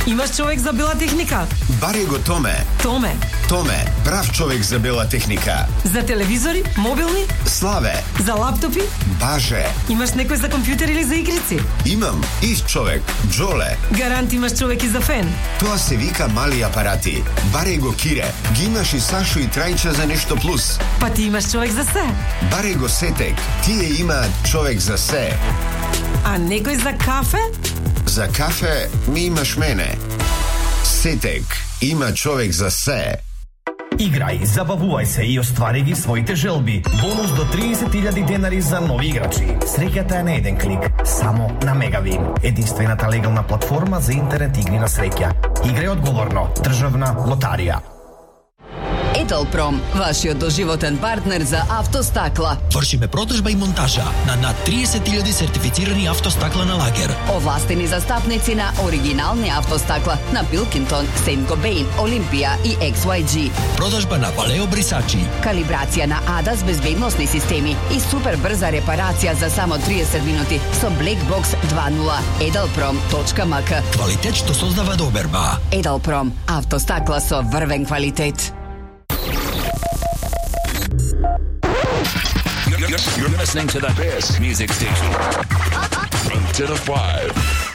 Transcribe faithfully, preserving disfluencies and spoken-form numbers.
Имаш човек за бела техника? Баре го Томе. Томе. Томе, прав човек за бела техника. За телевизори, мобилни? Славе. За лаптопи? Баже. Имаш некој за компјутер или за игрици? Имам, ист човек, Джоле. Гарант имаш човек и за фен? Тоа се вика мали апарати. Баре го Кире. Ги имаш и Сашо и Трајча за нешто плюс. Па ти имаш човек за се. Баре го Сетек. Тие имаат човек за се. А некој за кафе? За кафе ми имаш мене. Сетек има човек за се. Играј, забавувај се и оствари ги своите желби. Бонус до триесет илјади денари за нови играчи. Среќата е на еден клик, само на Мегавин. Единствената легална платформа за интернет игри на среќа. Играј одговорно. Државна лотарија. Еталпром, вашиот доживотен партнер за автостакла. Вршиме продажба и монтажа на над триесет илјади сертифицирани автостакла на лагер. Овластени застапници на оригинални автостакла на Пилкинтон, Сейнт Кобейн, Олимпија и Екс Вај Джи. Продажба на Палео брисачи. Калибрација на АДАС безбедносни системи и супер брза репарација за само триесет минути со Blackbox два нула. Edelprom точка ем ка. Квалитет што создава доберба. Edelprom, автостакла со врвен квалитет. You're listening to the best music station. From ten to five.